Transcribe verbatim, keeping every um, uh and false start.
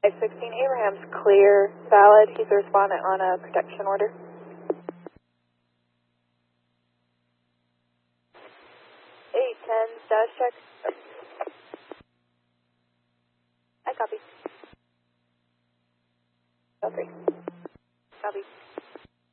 five sixteen Abraham's clear, valid. He's a respondent on a protection order. eight ten, status check. I copy. Copy. Copy.